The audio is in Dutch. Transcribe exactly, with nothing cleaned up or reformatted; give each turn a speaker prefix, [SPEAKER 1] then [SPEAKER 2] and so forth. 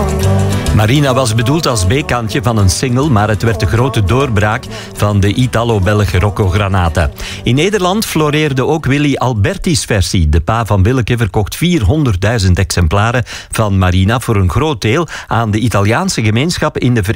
[SPEAKER 1] Marina was bedoeld als B-kantje van een single, maar het werd de grote doorbraak van de Italo-Belg Rocco Granata. In Nederland floreerde ook Willy Alberti's versie. De pa van Willeke verkocht vierhonderdduizend exemplaren van Marina voor een groot deel aan de Italiaanse gemeenschap in de Verenigde